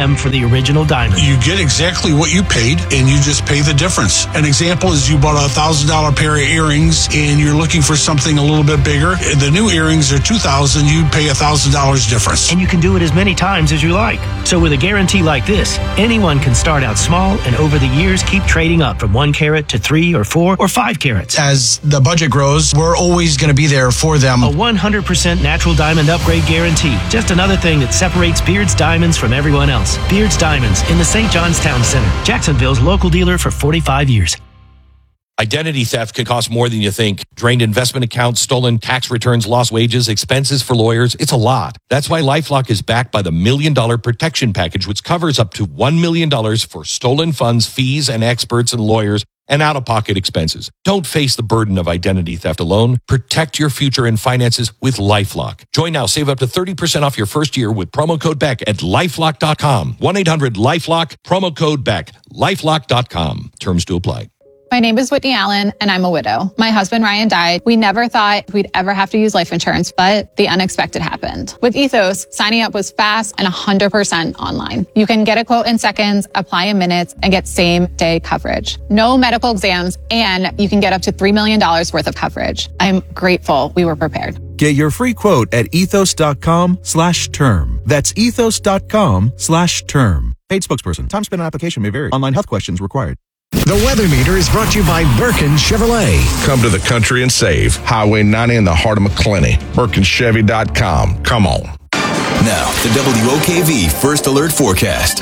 them for the original diamond. You get exactly what you paid, and you just pay the difference. An example is you bought a $1,000 pair of earrings, and you're looking for something a little bit bigger. The new earrings are $2,000. You pay $1,000 difference. And you can do it as many times as you like. So with a guarantee like this, anyone can start out small and over the years keep trading up from 1 carat to 3 or 4 or 5 carats. As the budget grows, we're always going to be there for them. A 100% natural diamond upgrade guarantee. Just another thing that separates Beard's Diamonds from everyone else. Beard's Diamonds in the St. John's Town Center. Jacksonville's local dealer for 45 years. Identity theft can cost more than you think. Drained investment accounts, stolen tax returns, lost wages, expenses for lawyers. It's a lot. That's why LifeLock is backed by the $1 Million Protection Package, which covers up to $1 million for stolen funds, fees, and experts and lawyers, and out-of-pocket expenses. Don't face the burden of identity theft alone. Protect your future and finances with LifeLock. Join now. Save up to 30% off your first year with promo code BECK at LifeLock.com. 1-800-LifeLock, promo code BECK. LifeLock.com. Terms to apply. My name is Whitney Allen, and I'm a widow. My husband, Ryan, died. We never thought we'd ever have to use life insurance, but the unexpected happened. With Ethos, signing up was fast and 100% online. You can get a quote in seconds, apply in minutes, and get same-day coverage. No medical exams, and you can get up to $3 million worth of coverage. I'm grateful we were prepared. Get your free quote at ethos.com/term. That's ethos.com/term. Paid spokesperson. Time spent on application may vary. Online health questions required. The Weather Meter is brought to you by Birkin Chevrolet. Come to the country and save. Highway 90 in the heart of McClenny. BirkinChevy.com. Come on. Now, the WOKV First Alert Forecast.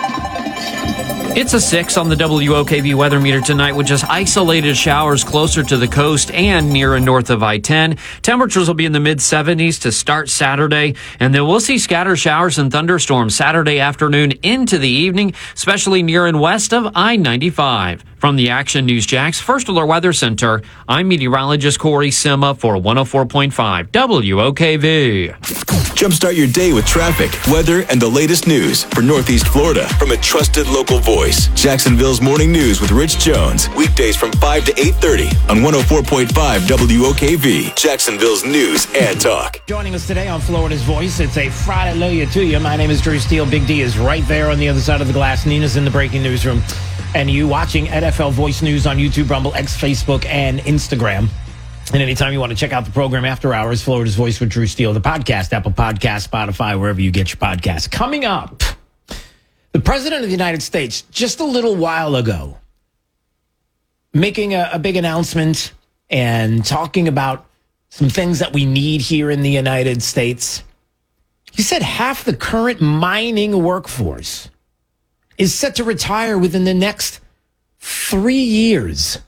It's a 6 on the WOKV weather meter tonight with just isolated showers closer to the coast and near and north of I-10. Temperatures will be in the mid-70s to start Saturday, and then we'll see scattered showers and thunderstorms Saturday afternoon into the evening, especially near and west of I-95. From the Action News Jax First Alert Weather Center, I'm meteorologist Corey Sima for 104.5 WOKV. Jumpstart your day with traffic, weather, and the latest news for Northeast Florida from a trusted local voice. Jacksonville's Morning News with Rich Jones. Weekdays from 5 to 8:30 on 104.5 WOKV. Jacksonville's News and Talk. Joining us today on Florida's Voice, it's a Friday Hallelujah to you. My name is Drew Steele. Big D is right there on the other side of the glass. Nina's in the breaking newsroom. And you watching NFL Voice News on YouTube, Rumble, X, Facebook, and Instagram. And anytime you want to check out the program after hours, Florida's Voice with Drew Steele, the podcast, Apple Podcast, Spotify, wherever you get your podcasts. Coming up, the President of the United States, just a little while ago, making a big announcement and talking about some things that we need here in the United States. He said half the current mining workforce is set to retire within the next 3 years.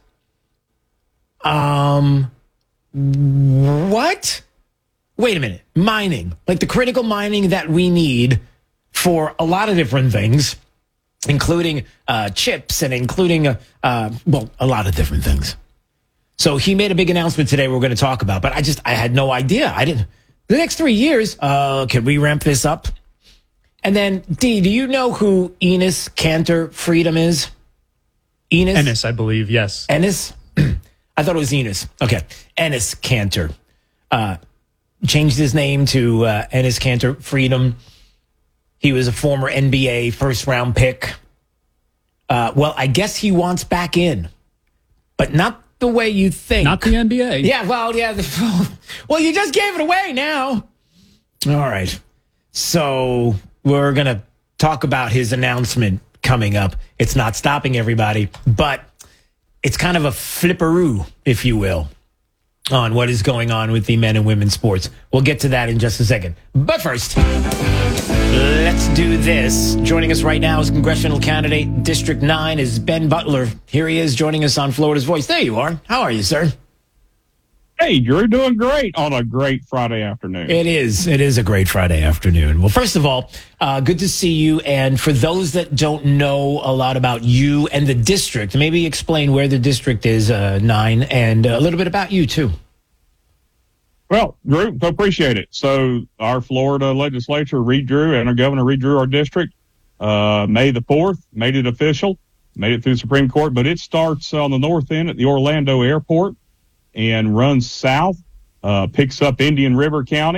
What? Wait a minute. Mining. Like the critical mining that we need for a lot of different things, including chips and including, a lot of different things. So he made a big announcement today we're going to talk about, but I had no idea. The next 3 years, can we ramp this up? And then, D, do you know who Enes Kanter Freedom is? Enes, I believe, yes. Enes? I thought it was Enes. Okay. Enes Kanter. Changed his name to Enes Kanter Freedom. He was a former NBA first-round pick. I guess he wants back in, but not the way you think. Not the NBA. Yeah, well, you just gave it away now. All right. So we're going to talk about his announcement coming up. It's not stopping everybody, but it's kind of a flipperoo, if you will, on what is going on with the men and women's sports. We'll get to that in just a second. But first, let's do this. Joining us right now is congressional candidate District 9 is Ben Butler. Here he is joining us on Florida's Voice. There you are. How are you, sir? Hey, you're doing great on a great Friday afternoon. It is a great Friday afternoon. Well, first of all, good to see you. And for those that don't know a lot about you and the district, maybe explain where the district is, 9, and a little bit about you, too. Well, Drew, appreciate it. So our Florida legislature redrew and our governor redrew our district May the 4th, made it official, made it through the Supreme Court, but it starts on the north end at the Orlando airport and runs south, picks up Indian River County,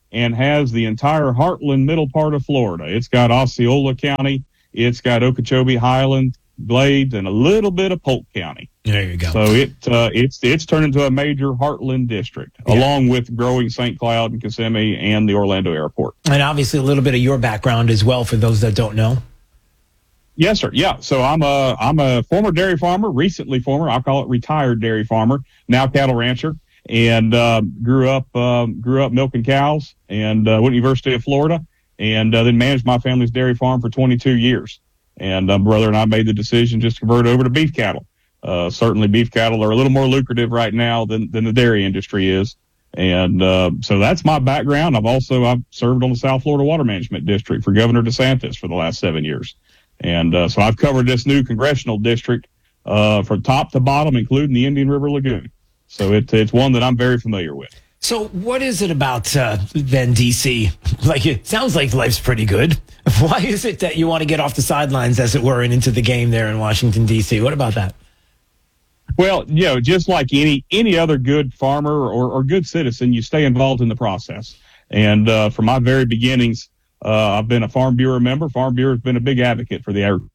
and has the entire heartland middle part of Florida. It's got Osceola County, it's got Okeechobee, Highland, Glades, and a little bit of Polk County. There you go. So it's turned into a major heartland district, along with growing St. Cloud and Kissimmee and the Orlando Airport. And obviously a little bit of your background as well for those that don't know. Yes, sir. Yeah. So I'm a former dairy farmer, recently former, I'll call it retired dairy farmer, now cattle rancher, and grew up milking cows and went to University of Florida, and then managed my family's dairy farm for 22 years. And brother and I made the decision just to convert over to beef cattle. Certainly beef cattle are a little more lucrative right now than the dairy industry is. And so that's my background. I've served on the South Florida Water Management District for Governor DeSantis for the last 7 years. And so I've covered this new congressional district from top to bottom, including the Indian River Lagoon. So it's one that I'm very familiar with. So what is it about then D.C.? Like, it sounds like life's pretty good. Why is it that you want to get off the sidelines, as it were, and into the game there in Washington, D.C.? What about that? Well, just like any other good farmer or good citizen, you stay involved in the process. And from my very beginnings, I've been a Farm Bureau member. Farm Bureau has been a big advocate for the agriculture.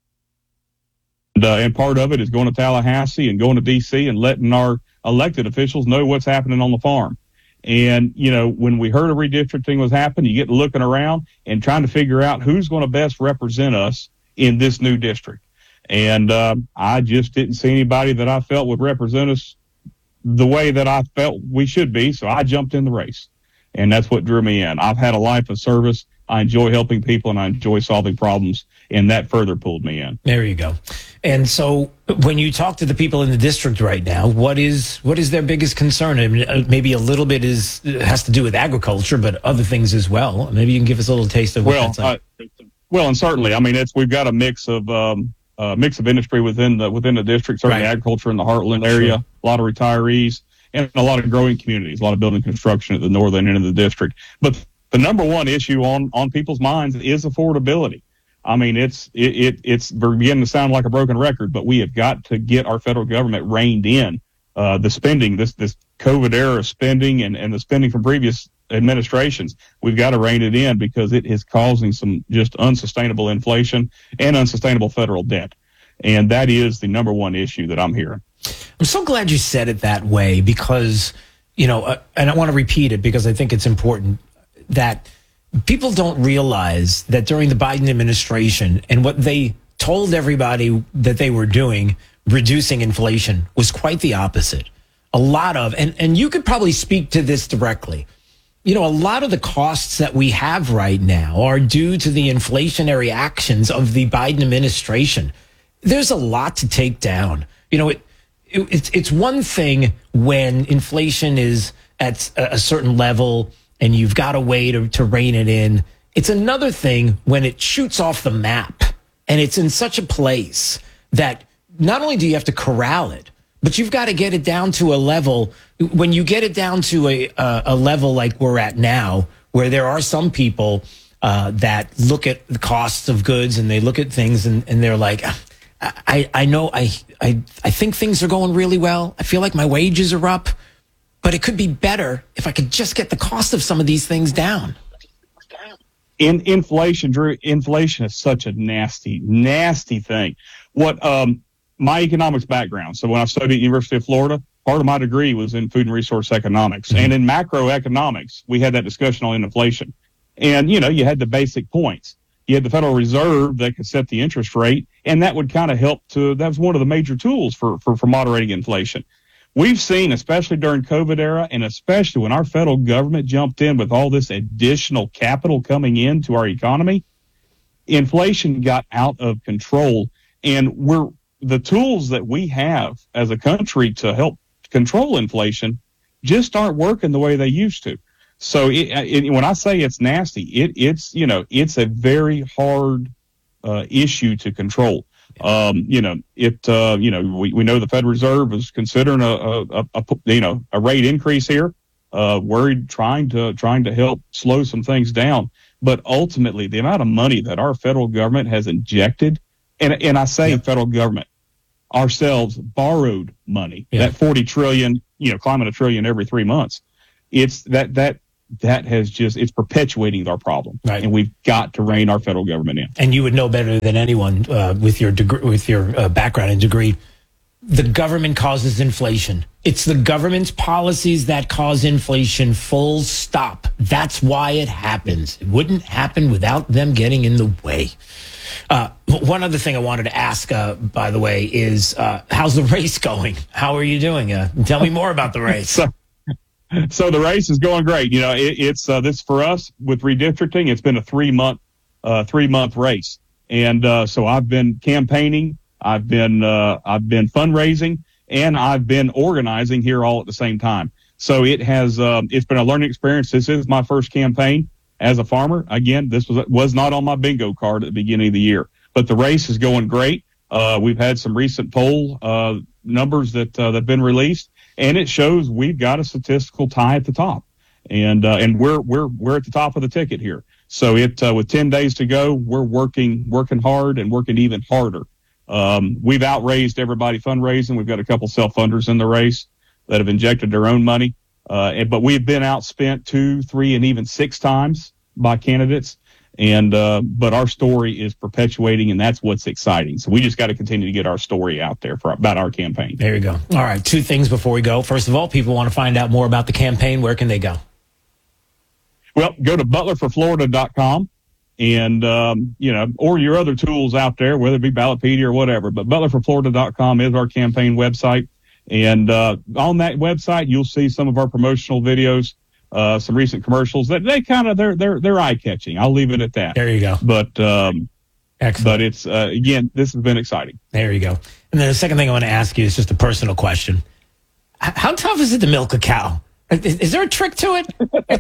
And part of it is going to Tallahassee and going to D.C. and letting our elected officials know what's happening on the farm. And, when we heard a redistricting was happening, you get looking around and trying to figure out who's going to best represent us in this new district. And I just didn't see anybody that I felt would represent us the way that I felt we should be. So I jumped in the race, and that's what drew me in. I've had a life of service. I enjoy helping people, and I enjoy solving problems, and that further pulled me in. There you go. And so when you talk to the people in the district right now, what is their biggest concern? I mean, maybe a little bit has to do with agriculture, but other things as well. Maybe you can give us a little taste of what that's like. Well, and certainly, I mean, we've got a mix of industry within the district, certainly agriculture in the Heartland area, sure. A lot of retirees, and a lot of growing communities, a lot of building construction at the northern end of the district. But the number one issue on people's minds is affordability. I mean, it's beginning to sound like a broken record, but we have got to get our federal government reined in. The spending, this COVID era spending and the spending from previous administrations, we've got to rein it in because it is causing some just unsustainable inflation and unsustainable federal debt. And that is the number one issue that I'm hearing. I'm so glad you said it that way because, and I want to repeat it because I think it's important that people don't realize that during the Biden administration and what they told everybody that they were doing, reducing inflation, was quite the opposite. A lot of, and you could probably speak to this directly, a lot of the costs that we have right now are due to the inflationary actions of the Biden administration. There's a lot to take down. It's one thing when inflation is at a certain level and you've got a way to rein it in. It's another thing when it shoots off the map and it's in such a place that not only do you have to corral it, but you've got to get it down to a level. When you get it down to a level like we're at now, where there are some people that look at the costs of goods and they look at things and they're like, I know I think things are going really well. I feel like my wages are up. But it could be better if I could just get the cost of some of these things down. Inflation, Drew, inflation is such a nasty, nasty thing. What my economics background, so when I studied at the University of Florida, part of my degree was in food and resource economics. Mm-hmm. And in macroeconomics, we had that discussion on inflation. And, you had the basic points. You had the Federal Reserve that could set the interest rate, and that would kind of help that was one of the major tools for moderating inflation. We've seen, especially during COVID era, and especially when our federal government jumped in with all this additional capital coming into our economy, inflation got out of control. And the tools that we have as a country to help control inflation just aren't working the way they used to. So when I say it's nasty, it's a very hard issue to control. We know the Federal Reserve is considering a rate increase here. Worried, trying to help slow some things down. But ultimately, the amount of money that our federal government has injected, and I say federal government, ourselves borrowed money, that $40 trillion, climbing $1 trillion every 3 months. It's that that has it's perpetuating our problem. Right. And we've got to rein our federal government in. And you would know better than anyone with your background and degree. The government causes inflation. It's the government's policies that cause inflation, full stop. That's why it happens. It wouldn't happen without them getting in the way. One other thing I wanted to ask, by the way, is how's the race going? How are you doing? Tell me more about the race. So the race is going great. You know, it's this for us with redistricting. It's been a 3-month race. And so I've been campaigning. I've been fundraising, and I've been organizing here all at the same time. So it's been a learning experience. This is my first campaign as a farmer. Again, this was not on my bingo card at the beginning of the year, but the race is going great. We've had some recent poll numbers that have been released, and it shows we've got a statistical tie at the top, and we're at the top of the ticket here. So with 10 days to go, we're working hard and working even harder. We've outraised everybody fundraising. We've got a couple self-funders in the race that have injected their own money. But we've been outspent 2, 3, and even 6 times by candidates. But our story is perpetuating, and that's what's exciting. So we just got to continue to get our story out there about our campaign. There you go. All right. 2 things before we go. First of all, people want to find out more about the campaign. Where can they go? Well, go to butlerforflorida.com. And, or your other tools out there, whether it be Ballotpedia or whatever. But butlerforflorida.com is our campaign website. And on that website, you'll see some of our promotional videos, some recent commercials that they're eye-catching. I'll leave it at that. There you go. But excellent. But it's again, this has been exciting. There you go. And then the second thing I want to ask you is just a personal question. How tough is it to milk a cow? Is there a trick to it?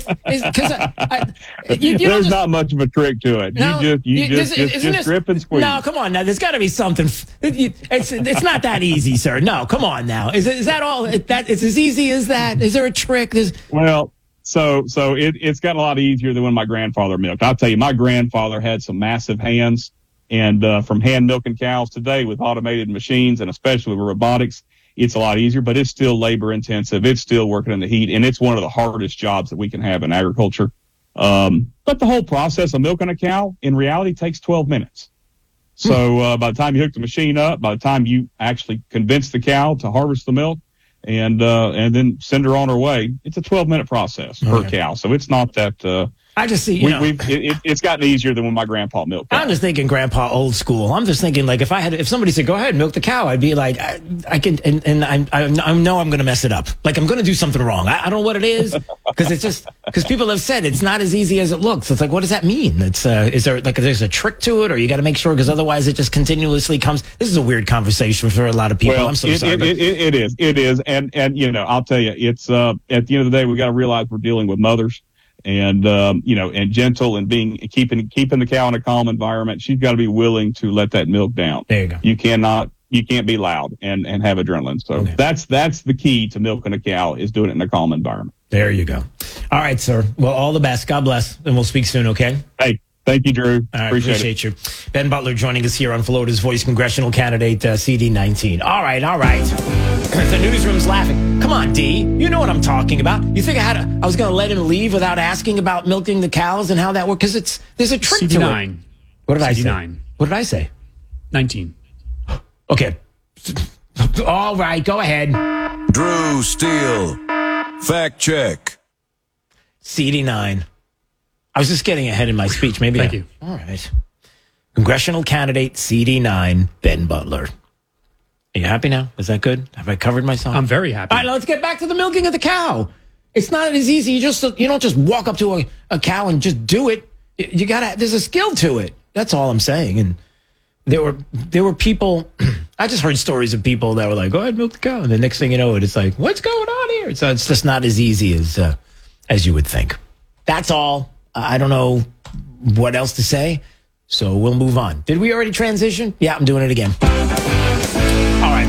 There's not much of a trick to it. No, you just grip and squeeze. No, come on now. There's got to be something. It's not that easy, sir. No, come on now. Is that all? It's as easy as that? Is there a trick? Well, so it's gotten a lot easier than when my grandfather milked. I'll tell you, my grandfather had some massive hands, and from hand milking cows today with automated machines and especially with robotics, it's a lot easier, but it's still labor intensive. It's still working in the heat, and it's one of the hardest jobs that we can have in agriculture. But the whole process of milking a cow in reality takes 12 minutes. So by the time you hook the machine up, by the time you actually convince the cow to harvest the milk and then send her on her way, it's a 12-minute process per cow. So it's not that. I just see, it's gotten easier than when my grandpa milked. I'm just thinking grandpa old school. I'm just thinking like if somebody said, go ahead, milk the cow, I'd be like, I can, and I know I'm going to mess it up. Like I'm going to do something wrong. I don't know what it is because people have said it's not as easy as it looks. It's like, what does that mean? It's, there's a trick to it, or you got to make sure because otherwise it just continuously comes. This is a weird conversation for a lot of people. Well, I'm so sorry. It is. And I'll tell you, it's, at the end of the day, we got to realize we're dealing with mothers. And and gentle and keeping the cow in a calm environment. She's got to be willing to let that milk down. There you go. You can't be loud and have adrenaline. So that's the key to milking a cow is doing it in a calm environment. There you go. All right, sir. Well, all the best. God bless. And we'll speak soon. Okay. Hey, thank you, Drew. All right, appreciate you. Ben Butler joining us here on Florida's Voice, congressional candidate CD19. All right. The newsroom's laughing. Come on, D. You know what I'm talking about. You think I was going to let him leave without asking about milking the cows and how that works? Because there's a trick to it. What did I say? What did I say? 19. Okay. All right, go ahead. Drew Steele. Fact check. CD9. I was just getting ahead in my speech. Maybe. Thank you. All right. Congressional candidate CD9, Ben Butler. Are you happy now? Is that good? Have I covered myself? I'm very happy. All right, let's get back to the milking of the cow. It's not as easy. You don't just walk up to a cow and just do it. There's a skill to it. That's all I'm saying. And there were people, I just heard stories of people that were like, go ahead, milk the cow. And the next thing you know, it's like, what's going on here? So it's just not as easy as you would think. That's all. I don't know what else to say. So we'll move on. Did we already transition? Yeah, I'm doing it again. All right.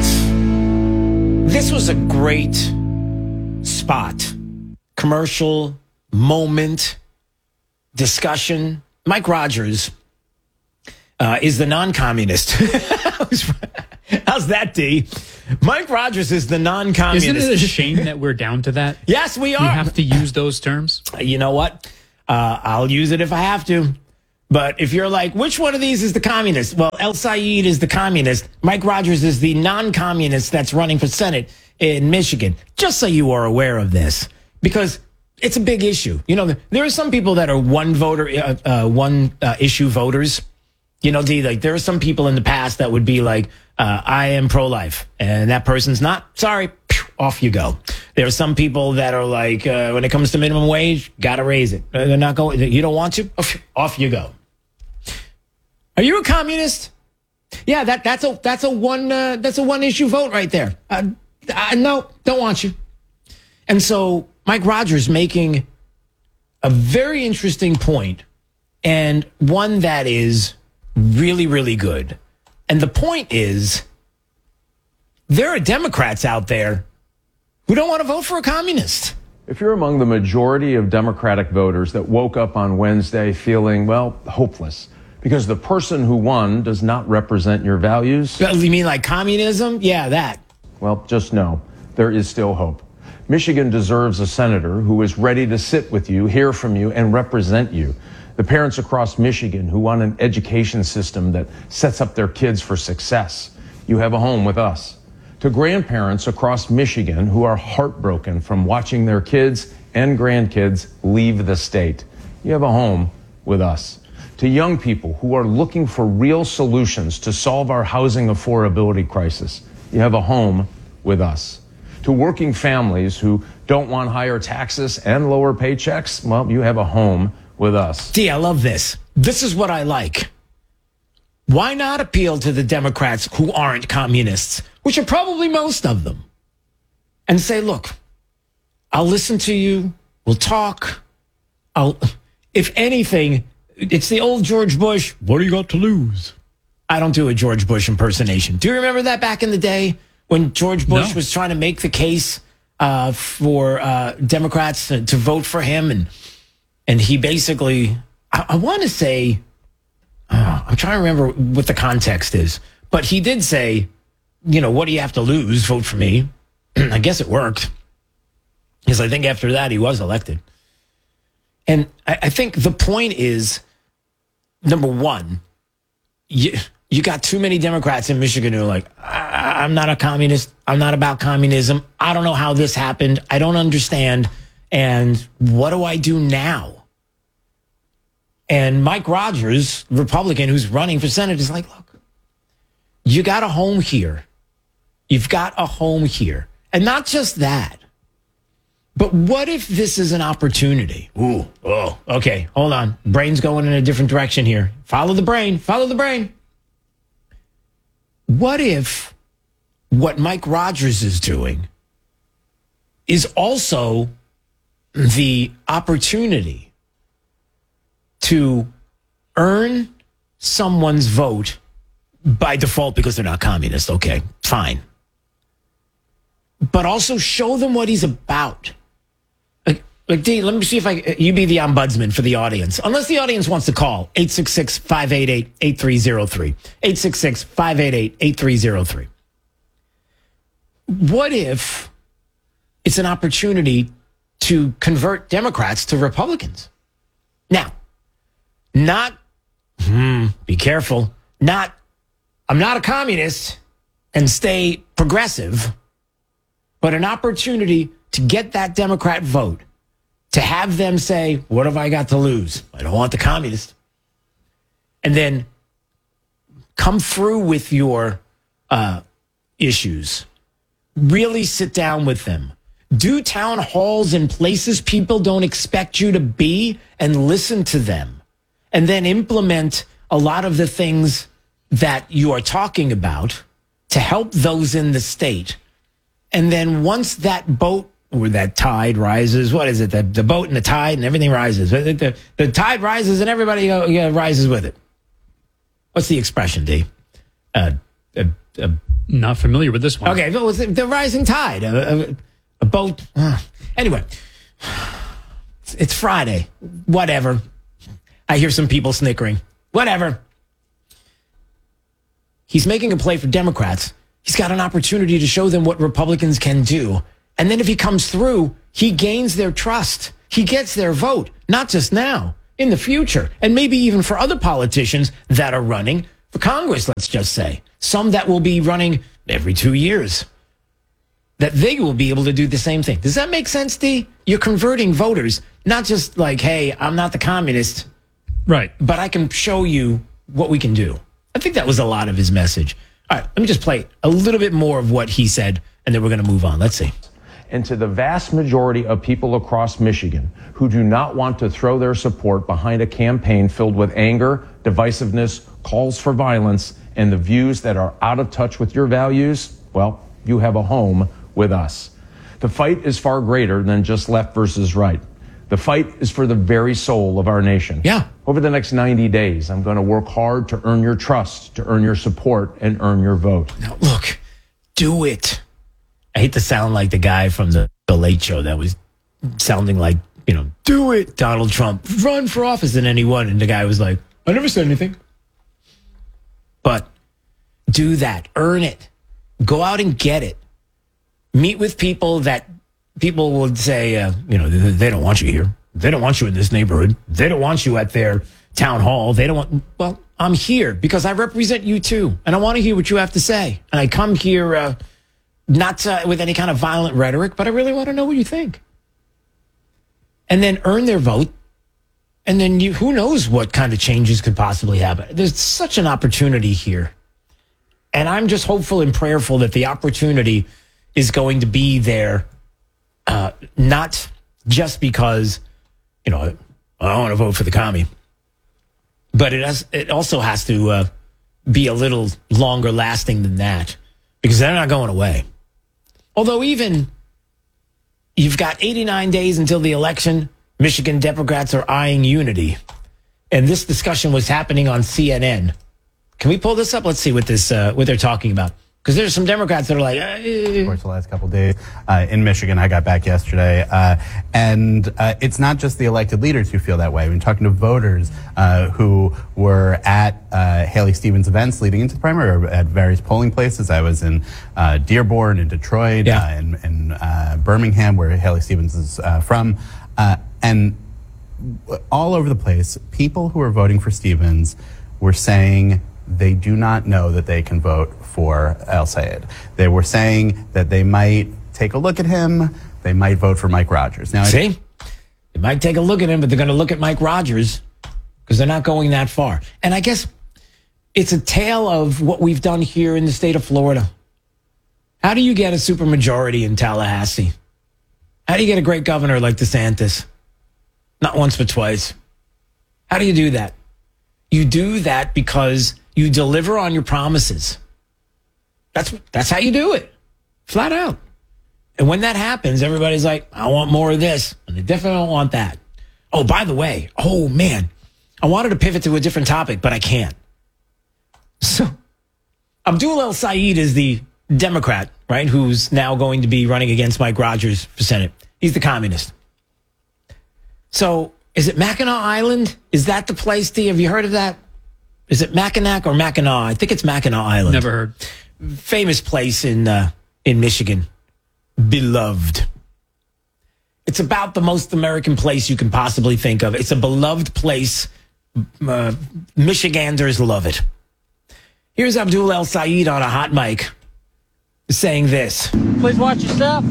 This was a great spot, commercial, moment, discussion. Mike Rogers is the non-communist. How's that, D? Mike Rogers is the non-communist. Isn't it a shame that we're down to that? Yes, we are. We have to use those terms. You know what? I'll use it if I have to. But if you're like, which one of these is the communist? Well, El Sayed is the communist. Mike Rogers is the non-communist that's running for Senate in Michigan. Just so you are aware of this, because it's a big issue. You know, there are some people that are one issue voters. You know, like there are some people in the past that would be like, I am pro-life, and that person's not. Sorry, off you go. There are some people that are like, when it comes to minimum wage, got to raise it. They're not going. You don't want to? Off you go. Are you a communist? Yeah, that's a one issue vote right there. No, don't want you. And so Mike Rogers making a very interesting point, and one that is really, really good. And the point is, there are Democrats out there who don't want to vote for a communist. If you're among the majority of Democratic voters that woke up on Wednesday feeling, well, hopeless, because the person who won does not represent your values. You mean like communism? Yeah, that. Well, just know, there is still hope. Michigan deserves a senator who is ready to sit with you, hear from you, and represent you. The parents across Michigan who want an education system that sets up their kids for success. You have a home with us. To grandparents across Michigan who are heartbroken from watching their kids and grandkids leave the state. You have a home with us. To young people who are looking for real solutions to solve our housing affordability crisis. You have a home with us. To working families who don't want higher taxes and lower paychecks, well, you have a home with us. Gee, I love this. This is what I like. Why not appeal to the Democrats who aren't communists, which are probably most of them, and say, look, I'll listen to you. We'll talk. If anything, it's the old George Bush. What do you got to lose? I don't do a George Bush impersonation. Do you remember that back in the day when George Bush was trying to make the case for Democrats to vote for him? And he basically, I want to say, I'm trying to remember what the context is, but he did say, you know, what do you have to lose? Vote for me. I guess it worked. Because I think after that, he was elected. And I think the point is, number one, you got too many Democrats in Michigan who are like, I'm not a communist. I'm not about communism. I don't know how this happened. I don't understand. And what do I do now? And Mike Rogers, Republican, who's running for Senate, is like, look, you got a home here. You've got a home here. And not just that, but what if this is an opportunity? Okay, hold on. Brain's going in a different direction here. Follow the brain. Follow the brain. What if what Mike Rogers is doing is also the opportunity to earn someone's vote by default because they're not communist? Okay, fine. But also show them what he's about. Like, D, let me see if you be the ombudsman for the audience. Unless the audience wants to call, 866-588-8303. 866-588-8303. What if it's an opportunity to convert Democrats to Republicans? Now, not, be careful, not, I'm not a communist and stay progressive, but an opportunity to get that Democrat vote, to have them say, what have I got to lose? I don't want the communist. And then come through with your issues. Really sit down with them. Do town halls in places people don't expect you to be and listen to them. And then implement a lot of the things that you are talking about to help those in the state. And then once that boat or that tide rises, what is it? The boat and the tide and everything rises. The tide rises and everybody rises with it. What's the expression, D? Not familiar with this one. Okay, the rising tide. A boat. Anyway, it's Friday. Whatever. I hear some people snickering. Whatever. He's making a play for Democrats He's got an opportunity to show them what Republicans can do. And then if he comes through, he gains their trust. He gets their vote, not just now, in the future, and maybe even for other politicians that are running for Congress, let's just say. Some that will be running every 2 years, that they will be able to do the same thing. Does that make sense, D? You're converting voters, not just like, hey, I'm not the communist, right? But I can show you what we can do. I think that was a lot of his message. All right, let me just play a little bit more of what he said, and then we're going to move on. Let's see. And to the vast majority of people across Michigan who do not want to throw their support behind a campaign filled with anger, divisiveness, calls for violence, and the views that are out of touch with your values, well, you have a home with us. The fight is far greater than just left versus right. The fight is for the very soul of our nation. Yeah. Over the next 90 days, I'm going to work hard to earn your trust, to earn your support, and earn your vote. Now, look, do it. I hate to sound like the guy from the Late Show that was sounding like, do it, Donald Trump, run for office, and then he won. And the guy was like, I never said anything. But do that. Earn it. Go out and get it. Meet with people that people would say, they don't want you here. They don't want you in this neighborhood. They don't want you at their town hall. They don't want, well, I'm here because I represent you too. And I want to hear what you have to say. And I come here not with any kind of violent rhetoric, but I really want to know what you think. And then earn their vote. And then who knows what kind of changes could possibly happen. There's such an opportunity here. And I'm just hopeful and prayerful that the opportunity is going to be there, not just because, I don't want to vote for the commie, but it also has to be a little longer lasting than that, because they're not going away. Although even you've got 89 days until the election, Michigan Democrats are eyeing unity. And this discussion was happening on CNN. Can we pull this up? Let's see what they're talking about. Because there's some Democrats that are like, Of course, the last couple of days in Michigan, I got back yesterday, and it's not just the elected leaders who feel that way. We're talking to voters who were at Haley Stevens events leading into the primary, or at various polling places. I was in Dearborn, in Detroit, in Birmingham, where Haley Stevens is from, and all over the place, people who are voting for Stevens were saying they do not know that they can vote for El Sayed. They were saying that they might take a look at him. They might vote for Mike Rogers. Now, see, they might take a look at him, but they're going to look at Mike Rogers because they're not going that far. And I guess it's a tale of what we've done here in the state of Florida. How do you get a supermajority in Tallahassee? How do you get a great governor like DeSantis? Not once, but twice. How do you do that? You do that because you deliver on your promises. That's how you do it. Flat out. And when that happens, everybody's like, I want more of this. And they definitely don't want that. Oh, by the way, oh man, I wanted to pivot to a different topic, but I can't. So Abdul El Sayed is the Democrat, right? Who's now going to be running against Mike Rogers for Senate. He's the communist. So is it Mackinac Island? Is that the place, D? Have you heard of that? Is it Mackinac or Mackinac? I think it's Mackinac Island. Never heard. Famous place in Michigan. Beloved. It's about the most American place you can possibly think of. It's a beloved place. Michiganders love it. Here's Abdul El Sayed on a hot mic saying this. Please watch your step.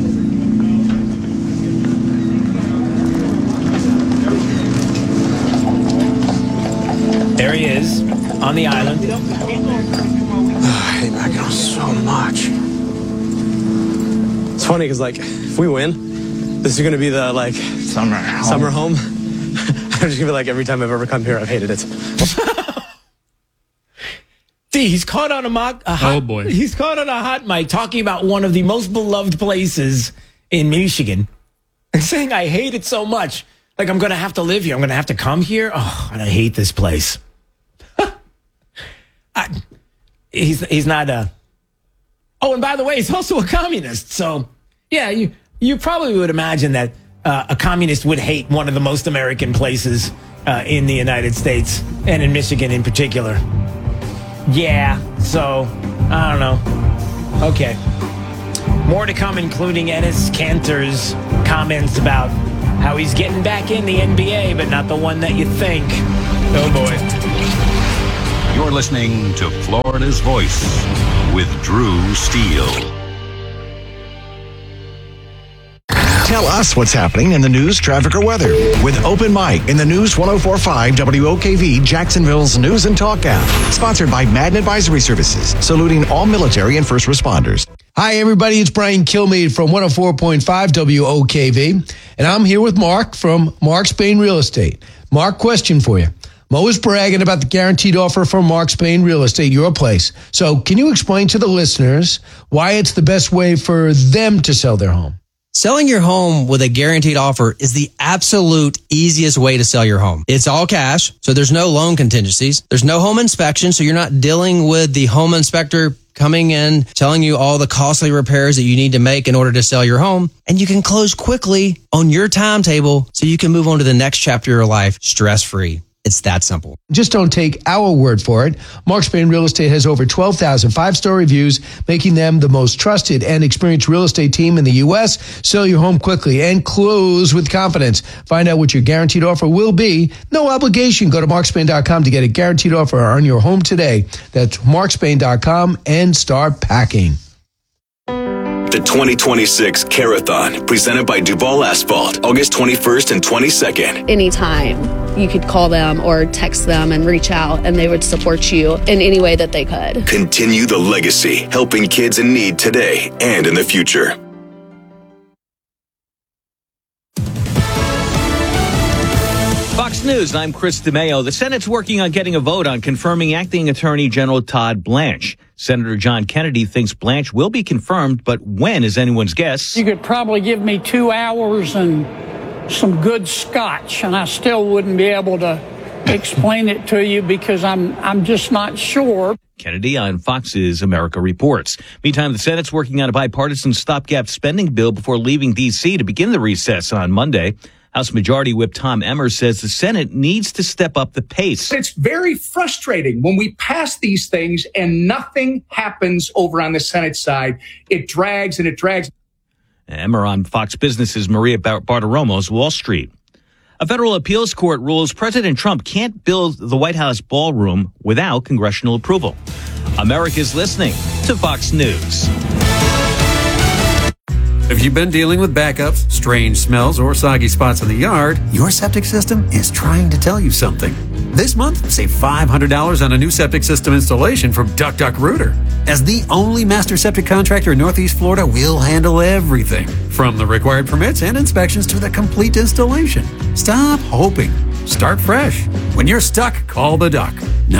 There he is on the island. I hate Mackinac so much. It's funny because, if we win, this is going to be the, summer home. I'm just going to be like, every time I've ever come here, I've hated it. See, he's caught on He's caught on a hot mic talking about one of the most beloved places in Michigan and saying, I hate it so much. Like, I'm going to have to live here. I'm going to have to come here. Oh, and I hate this place. He's not Oh, and by the way, he's also a communist. So, yeah, you probably would imagine that a communist would hate one of the most American places in the United States, and in Michigan in particular. Yeah, so, I don't know. Okay. More to come, including Enes Kanter's comments about how he's getting back in the NBA, but not the one that you think. Oh, boy. You're listening to Florida's Voice with Drew Steele. Tell us what's happening in the news, traffic, or weather with Open Mic in the News 104.5 WOKV, Jacksonville's news and talk app. Sponsored by Madden Advisory Services, saluting all military and first responders. Hi, everybody. It's Brian Kilmeade from 104.5 WOKV, and I'm here with Mark from Mark Spain Real Estate. Mark, question for you. Mo is bragging about the guaranteed offer from Mark Spain Real Estate, your place. So can you explain to the listeners why it's the best way for them to sell their home? Selling your home with a guaranteed offer is the absolute easiest way to sell your home. It's all cash, so there's no loan contingencies. There's no home inspection, so you're not dealing with the home inspector coming in, telling you all the costly repairs that you need to make in order to sell your home. And you can close quickly on your timetable so you can move on to the next chapter of your life stress-free. It's that simple. Just don't take our word for it. Mark Spain Real Estate has over 12,000 five-star reviews, making them the most trusted and experienced real estate team in the U.S. Sell your home quickly and close with confidence. Find out what your guaranteed offer will be. No obligation. Go to markspain.com to get a guaranteed offer on your home today. That's markspain.com and start packing. The 2026 Carathon, presented by Duval Asphalt, August 21st and 22nd. Anytime you could call them or text them and reach out, and they would support you in any way that they could. Continue the legacy, helping kids in need today and in the future. Fox News, I'm Chris DeMeo. The Senate's working on getting a vote on confirming Acting Attorney General Todd Blanche. Senator John Kennedy thinks Blanche will be confirmed, but when is anyone's guess. You could probably give me 2 hours and some good scotch, and I still wouldn't be able to explain it to you because I'm just not sure. Kennedy on Fox's America Reports. Meantime, the Senate's working on a bipartisan stopgap spending bill before leaving D.C. to begin the recess on Monday. House Majority Whip Tom Emmer says the Senate needs to step up the pace. It's very frustrating when we pass these things and nothing happens over on the Senate side. It drags and it drags. Emmer on Fox Business's Maria Bartiromo's Wall Street. A federal appeals court rules President Trump can't build the White House ballroom without congressional approval. America's listening to Fox News. If you've been dealing with backups, strange smells, or soggy spots in the yard, your septic system is trying to tell you something. This month, save $500 on a new septic system installation from Duck Duck Rooter. As the only master septic contractor in Northeast Florida, we'll handle everything, from the required permits and inspections to the complete installation. Stop hoping. Start fresh. When you're stuck, call the Duck.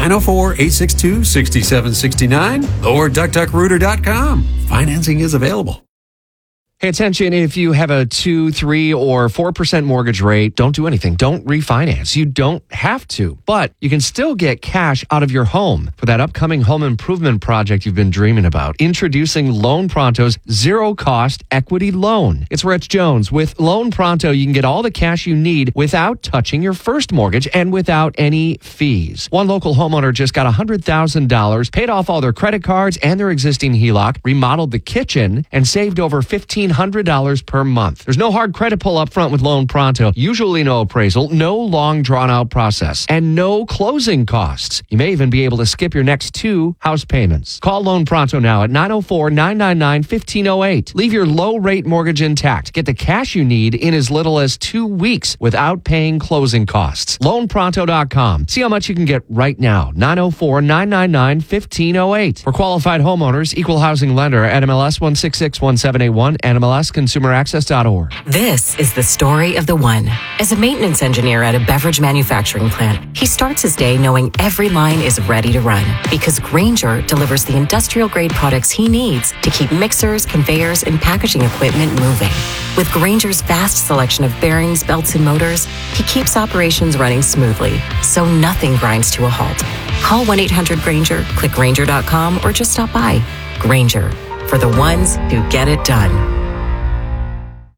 904-862-6769 or duckduckrooter.com. Financing is available. Hey, attention, if you have a 2, 3, or 4% mortgage rate, don't do anything. Don't refinance. You don't have to, but you can still get cash out of your home for that upcoming home improvement project you've been dreaming about. Introducing Loan Pronto's zero-cost equity loan. It's Rich Jones. With Loan Pronto, you can get all the cash you need without touching your first mortgage and without any fees. One local homeowner just got $100,000, paid off all their credit cards and their existing HELOC, remodeled the kitchen, and saved over $1,500 per month. There's no hard credit pull up front with Loan Pronto, usually no appraisal, no long drawn out process, and no closing costs. You may even be able to skip your next 2 house payments. Call Loan Pronto now at 904-999-1508. Leave your low rate mortgage intact. Get the cash you need in as little as 2 weeks without paying closing costs. LoanPronto.com. See how much you can get right now. 904-999-1508. For qualified homeowners, equal housing lender, NMLS 1661781, NMLSconsumeraccess.org. This is the story of the one. As a maintenance engineer at a beverage manufacturing plant, he starts his day knowing every line is ready to run because Grainger delivers the industrial-grade products he needs to keep mixers, conveyors, and packaging equipment moving. With Grainger's vast selection of bearings, belts, and motors, he keeps operations running smoothly, so nothing grinds to a halt. Call 1-800-GRAINGER, click Grainger.com, or just stop by. Grainger, for the ones who get it done.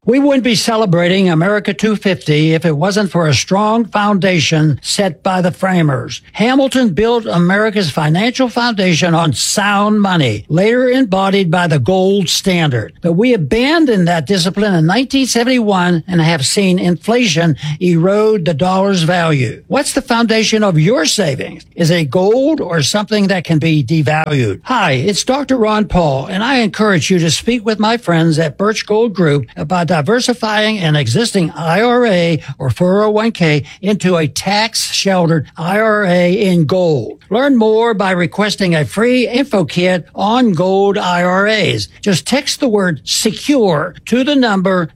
We wouldn't be celebrating America 250 if it wasn't for a strong foundation set by the framers. Hamilton built America's financial foundation on sound money, later embodied by the gold standard. But we abandoned that discipline in 1971 and have seen inflation erode the dollar's value. What's the foundation of your savings? Is it gold or something that can be devalued? Hi, it's Dr. Ron Paul, and I encourage you to speak with my friends at Birch Gold Group about diversifying an existing IRA or 401k into a tax-sheltered IRA in gold. Learn more by requesting a free info kit on gold IRAs. Just text the word SECURE to the number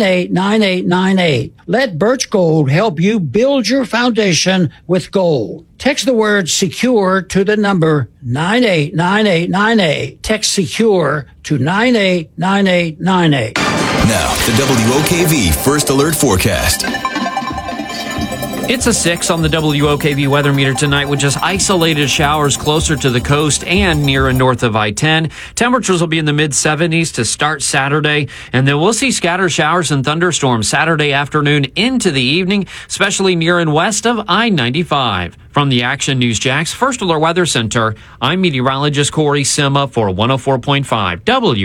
989898. Let Birch Gold help you build your foundation with gold. Text the word SECURE to the number 989898. Text SECURE to 989898. Now, the WOKV First Alert Forecast. It's a 6 on the WOKV weather meter tonight with just isolated showers closer to the coast and near and north of I-10. Temperatures will be in the mid-70s to start Saturday, and then we'll see scattered showers and thunderstorms Saturday afternoon into the evening, especially near and west of I-95. From the Action News Jax First Alert Weather Center, I'm meteorologist Corey Sima for 104.5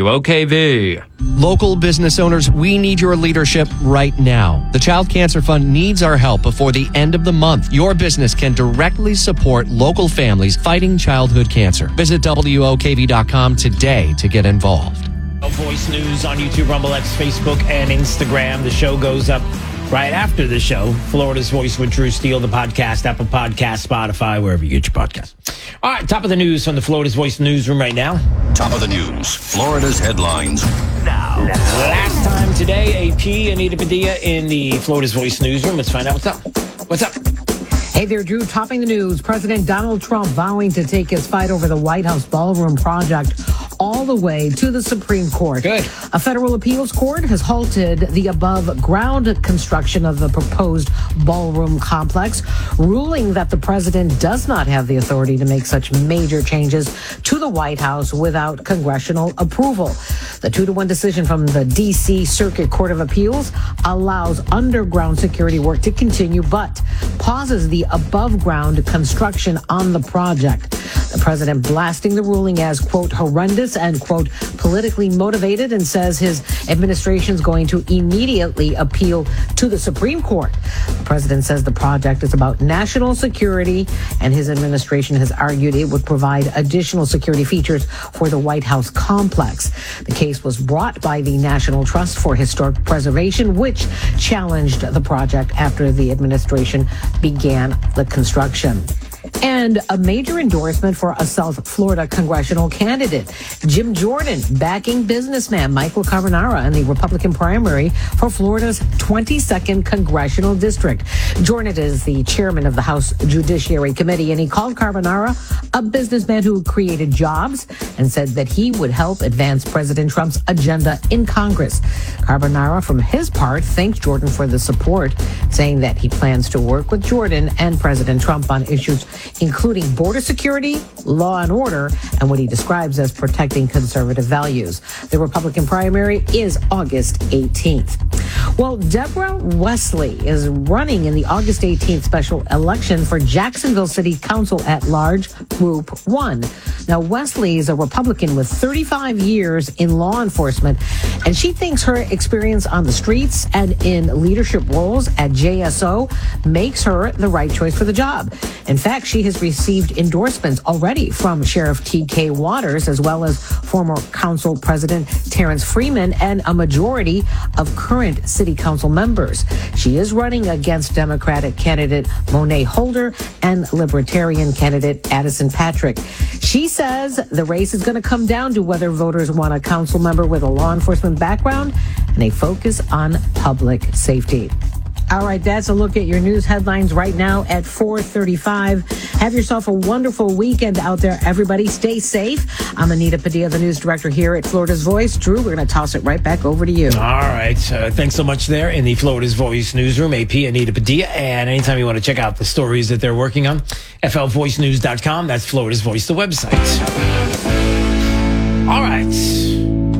WOKV. Local business owners, we need your leadership right now. The Child Cancer Fund needs our help before the end of the month. Your business can directly support local families fighting childhood cancer. Visit WOKV.com today to get involved. Voice News on YouTube, Rumble X, Facebook, and Instagram. The show goes up right after the show. Florida's Voice with Drew Steele, the podcast, Apple Podcast, Spotify, wherever you get your podcast. All right, top of the news from the Florida's Voice newsroom right now. Top of the news, Florida's headlines. Now, last time today, AP, Anita Padilla in the Florida's Voice newsroom. Let's find out what's up. What's up? Hey there, Drew. Topping the news, President Donald Trump vowing to take his fight over the White House ballroom project all the way to the Supreme Court. Good. A federal appeals court has halted the above-ground construction of the proposed ballroom complex, ruling that the president does not have the authority to make such major changes to the White House without congressional approval. The 2-1 decision from the D.C. Circuit Court of Appeals allows underground security work to continue, but pauses the above-ground construction on the project. The president blasting the ruling as, quote, horrendous and, quote, politically motivated, and says his administration is going to immediately appeal to the Supreme Court. The president says the project is about national security, and his administration has argued it would provide additional security features for the White House complex. The case was brought by the National Trust for Historic Preservation, which challenged the project after the administration began the construction. And a major endorsement for a South Florida congressional candidate. Jim Jordan backing businessman Michael Carbonara in the Republican primary for Florida's 22nd congressional district. Jordan is the chairman of the House Judiciary Committee, and he called Carbonara a businessman who created jobs and said that he would help advance President Trump's agenda in Congress. Carbonara, from his part, thanked Jordan for the support, saying that he plans to work with Jordan and President Trump on issues including border security, law and order, and what he describes as protecting conservative values. The Republican primary is August 18th. Well, Deborah Wesley is running in the August 18th special election for Jacksonville City Council at Large Group 1. Now, Wesley is a Republican with 35 years in law enforcement, and she thinks her experience on the streets and in leadership roles at JSO makes her the right choice for the job. In fact, she has received endorsements already from Sheriff T.K. Waters, as well as former Council President Terrence Freeman and a majority of current City Council members. She is running against Democratic candidate Monet Holder and Libertarian candidate Addison Patrick. She says the race is going to come down to whether voters want a council member with a law enforcement background and a focus on public safety. All right, that's a look at your news headlines right now at 4:35. Have yourself a wonderful weekend out there, everybody. Stay safe. I'm Anita Padilla, the news director here at Florida's Voice. Drew, we're going to toss it right back over to you. All right. Thanks so much there in the Florida's Voice newsroom, AP Anita Padilla. And anytime you want to check out the stories that they're working on, flvoicenews.com. That's Florida's Voice, the website. All right.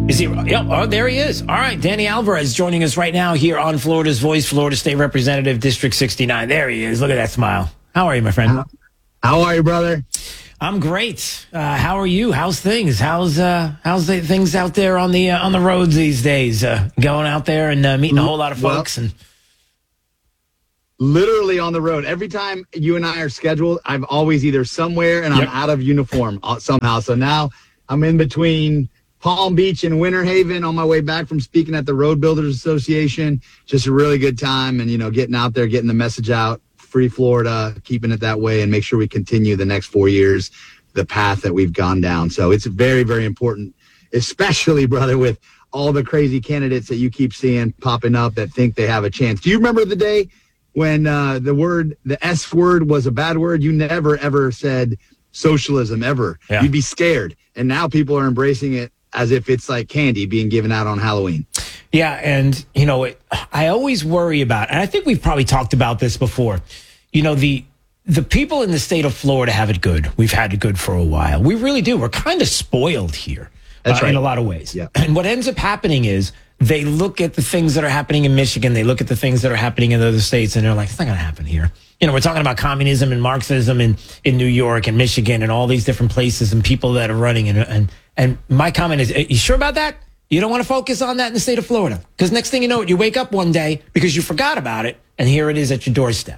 Is he? Yep. Oh, there he is. All right. Danny Alvarez joining us right now here on Florida's Voice, Florida State Representative, District 69. There he is. Look at that smile. How are you, my friend? How are you, brother? I'm great. How are you? How's things? How's the things out there on the roads these days? Going out there and meeting a whole lot of folks and literally on the road. Every time you and I are scheduled, I'm always either somewhere and I'm out of uniform somehow. So now I'm in between Palm Beach and Winter Haven on my way back from speaking at the Road Builders Association. Just a really good time and, getting out there, getting the message out. Free Florida, keeping it that way, and make sure we continue the next 4 years, the path that we've gone down. So it's very, very important, especially, brother, with all the crazy candidates that you keep seeing popping up that think they have a chance. Do you remember the day when the S word was a bad word? You never, ever said socialism, ever. Yeah. You'd be scared. And now people are embracing it as if it's like candy being given out on Halloween. Yeah, and, I always worry about, and I think we've probably talked about this before, the people in the state of Florida have it good. We've had it good for a while. We really do. We're kind of spoiled here. That's right. In a lot of ways. Yeah. And what ends up happening is they look at the things that are happening in Michigan, they look at the things that are happening in other states, and they're like, it's not going to happen here. We're talking about communism and Marxism in New York and Michigan and all these different places and people that are running. And my comment is, you sure about that? You don't want to focus on that in the state of Florida. Because next thing you know, you wake up one day because you forgot about it, and here it is at your doorstep.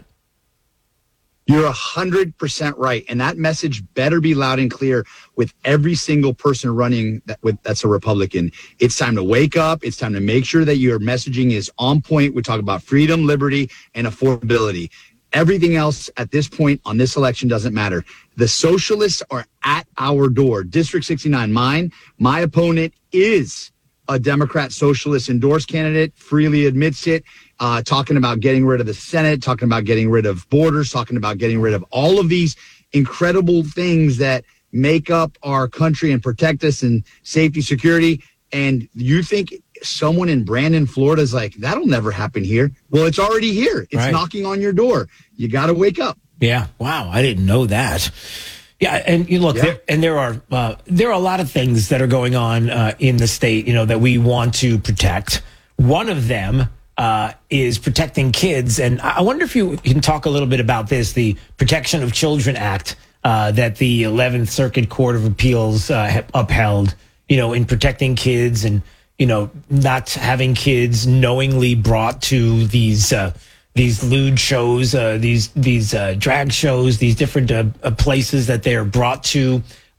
You're 100% right. And that message better be loud and clear with every single person running that's a Republican. It's time to wake up. It's time to make sure that your messaging is on point. We talk about freedom, liberty, and affordability. Everything else at this point on this election doesn't matter. The socialists are at our door. District 69, my opponent is a Democrat socialist endorsed candidate, freely admits it, talking about getting rid of the Senate, talking about getting rid of borders, talking about getting rid of all of these incredible things that make up our country and protect us in safety, security. And you think someone in Brandon, Florida is like, that'll never happen here. Well, it's already here. It's knocking on your door. You got to wake up. Yeah. Wow. I didn't know that. Yeah, and you look, there are a lot of things that are going on in the state, that we want to protect. One of them is protecting kids, and I wonder if you can talk a little bit about this, the Protection of Children Act that the 11th Circuit Court of Appeals upheld, in protecting kids and not having kids knowingly brought to these lewd shows, these drag shows, these different places that they are brought to,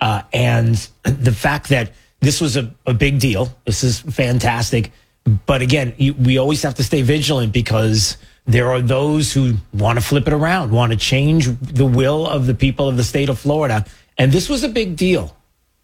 and the fact that this was a big deal. This is fantastic. But again, we always have to stay vigilant because there are those who want to flip it around, want to change the will of the people of the state of Florida. And this was a big deal.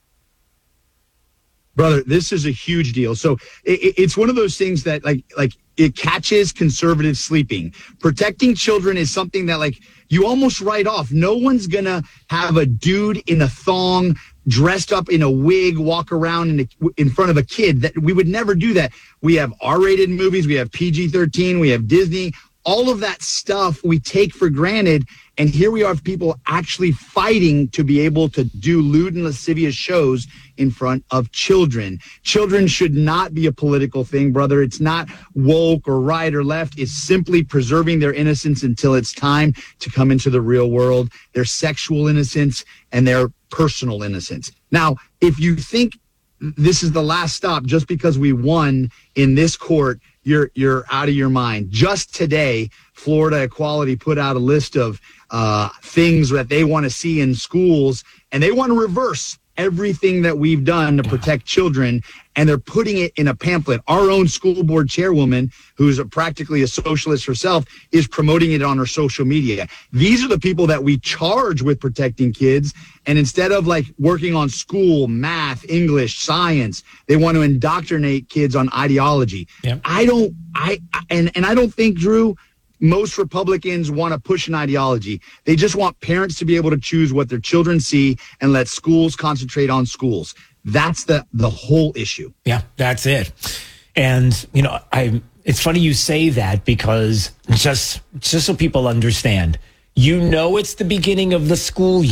Brother, this is a huge deal. So it's one of those things that like it catches conservatives sleeping. Protecting children is something that you almost write off. No one's going to have a dude in a thong dressed up in a wig walk around in front of a kid. That we would never do that. We have R-rated movies. We have PG-13. We have Disney. All of that stuff we take for granted. And here we are, people actually fighting to be able to do lewd and lascivious shows in front of children. Children should not be a political thing, brother. It's not woke or right or left. It's simply preserving their innocence until it's time to come into the real world, their sexual innocence and their personal innocence. Now, if you think this is the last stop just because we won in this court, you're out of your mind. Just today, Florida Equality put out a list of things that they want to see in schools, and they want to reverse everything that we've done to protect children, and they're putting it in a pamphlet. Our own school board chairwoman, who's practically a socialist herself, is promoting it on her social media. These are the people that we charge with protecting kids, and instead of working on school, math, English, science, they want to indoctrinate kids on ideology. Yep. I don't think, Drew, most Republicans want to push an ideology. They just want parents to be able to choose what their children see and let schools concentrate on schools. That's the whole issue. Yeah, that's it. And, it's funny you say that because just so people understand, it's the beginning of the school year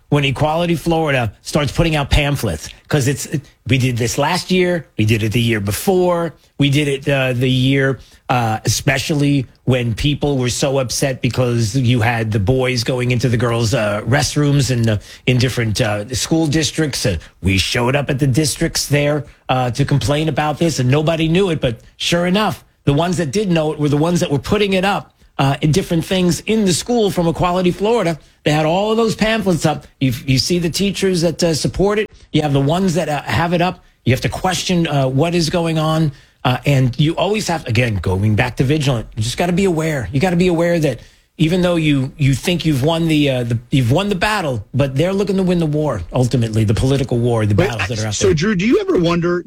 when Equality Florida starts putting out pamphlets, because we did this last year, we did it the year before, we did it the year, especially when people were so upset because you had the boys going into the girls' restrooms in different school districts. We showed up at the districts there to complain about this, and nobody knew it. But sure enough, the ones that did know it were the ones that were putting it up in different things in the school from Equality Florida. They had all of those pamphlets up. You see the teachers that support it. You have the ones that have it up. You have to question what is going on. And you always have, again, going back to vigilant, you just got to be aware. You got to be aware that even though you think you've won you've won the battle, but they're looking to win the war, ultimately, the political war, the battles that are out there. So, Drew, do you ever wonder,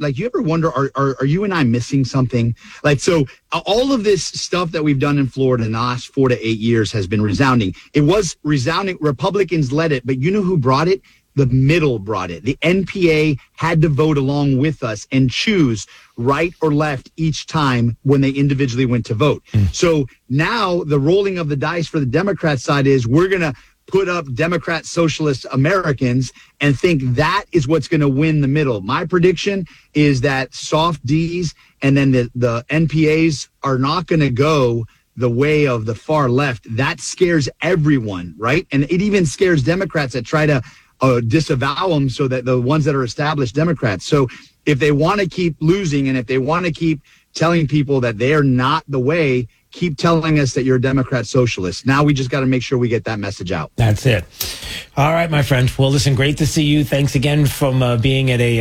are you and I missing something? So all of this stuff that we've done in Florida in the last 4 to 8 years has been resounding. It was resounding. Republicans led it, but you know who brought it? The middle brought it. The NPA had to vote along with us and choose right or left each time when they individually went to vote. So now the rolling of the dice for the Democrat side is we're going to put up Democrat socialist Americans and think that is what's going to win the middle. My prediction is that soft Ds and then the NPAs are not going to go the way of the far left. That scares everyone, right? And it even scares Democrats that try to disavow them, so that the ones that are established Democrats. So if they want to keep losing, and if they want to keep telling people that they're not the way, keep telling us that you're a Democrat socialist. Now we just got to make sure we get that message out. That's it. All right, my friend. Well, listen, great to see you. Thanks again from being at